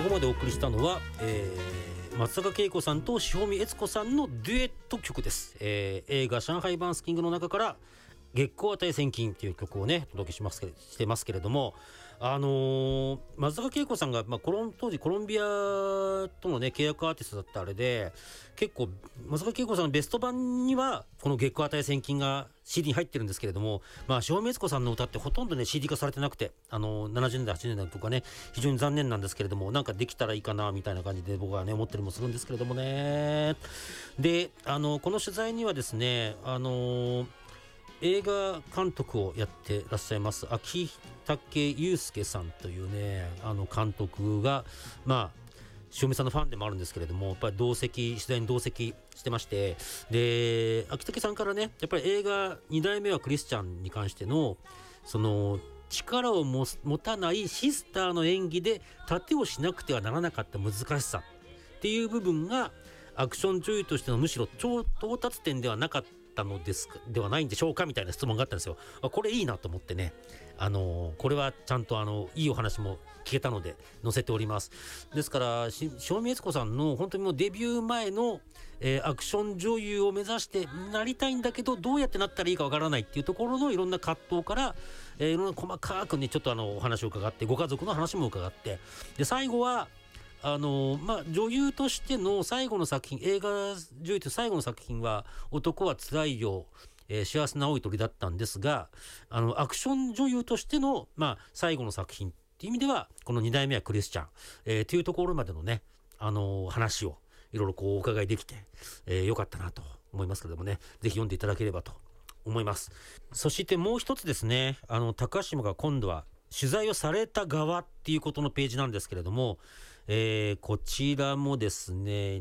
こまでお送りしたのは、松坂慶子さんと塩見悦子さんのデュエット曲です。映画上海バーンスキングの中から月光値千金という曲をねお届けしてますけれども、松坂慶子さんが、当時コロンビアとのね契約アーティストだったあれで、結構松坂慶子さんのベスト版にはこの月光値千金が CD に入ってるんですけれども、塩見悦子さんの歌ってほとんどね CD 化されてなくて、70年代80年代とかね非常に残念なんですけれども、なんかできたらいいかなみたいな感じで僕はね思ったりもするんですけれどもね。でこの取材にはですね映画監督をやってらっしゃいます秋武祐介さんというね監督が塩見さんのファンでもあるんですけれども、やっぱり取材に同席してまして、で秋武さんからねやっぱり映画2代目はクリスチャンに関してのその力を持たないシスターの演技で盾をしなくてはならなかった難しさっていう部分がアクション女優としてのむしろ到達点ではなかったのではないんでしょうかみたいな質問があったんですよ。これいいなと思ってね、これはちゃんといいお話も聞けたので載せております。ですから塩見悦子さんの本当にもうデビュー前の、アクション女優を目指してなりたいんだけどどうやってなったらいいかわからないっていうところのいろんな葛藤から、いろんな細かくねちょっとお話を伺って、ご家族の話も伺って、で最後は女優としての最後の作品、映画女優と最後の作品は男はつらいよ、幸せな青い鳥だったんですが、アクション女優としての、最後の作品っていう意味ではこの2代目はクリスチャン、というところまでのね話をいろいろお伺いできて、よかったなと思いますけれどもね、ぜひ読んでいただければと思います。そしてもう一つですね、高島が今度は取材をされた側っていうことのページなんですけれども、こちらもですね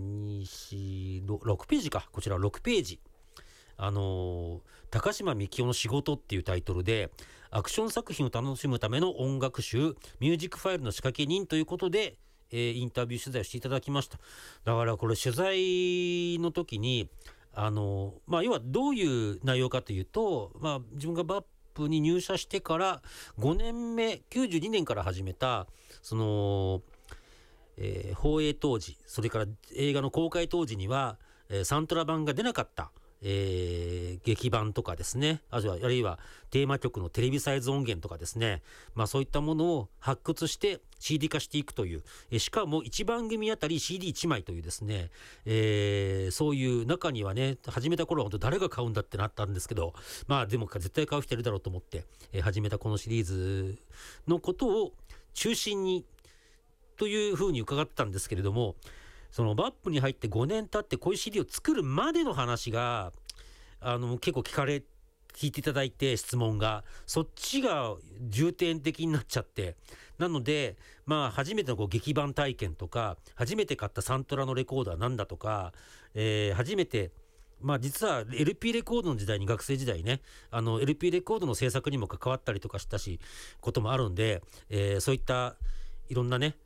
6ページか、こちら6ページ、高島みきおの仕事っていうタイトルでアクション作品を楽しむための音楽集ミュージックファイルの仕掛け人ということで、インタビュー取材をしていただきました。だからこれ取材の時に要はどういう内容かというと、自分がバップに入社してから5年目92年から始めたその放映当時、それから映画の公開当時には、サントラ版が出なかった、劇版とかですね、あるいはテーマ曲のテレビサイズ音源とかですね、そういったものを発掘して CD 化していくという、しかも1番組あたり CD1 枚というですね、そういう中にはね、始めた頃は本当誰が買うんだってなったんですけど、でも絶対買う人いるだろうと思って、始めたこのシリーズのことを中心にというふうに伺ってたんですけれども、そのバップに入って5年経ってこういう CD を作るまでの話が結構聞いていただいて、質問がそっちが重点的になっちゃって、なので初めての劇版体験とか、初めて買ったサントラのレコードは何だとか、初めて実は LP レコードの時代に、学生時代ねLP レコードの制作にも関わったりとかしたこともあるんで、そういったいろんなね